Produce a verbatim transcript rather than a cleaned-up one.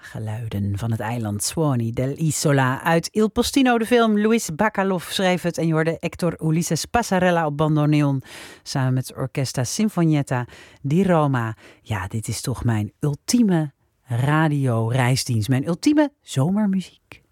Geluiden van het eiland Suoni dell'Isola. Uit Il Postino, de film. Luis Bacalov schreef het en je hoorde Hector Ulises Passarella op bandoneon. Samen met Orchestra Sinfonietta di Roma. Ja, dit is toch mijn ultieme radioreisdienst. Mijn ultieme zomermuziek.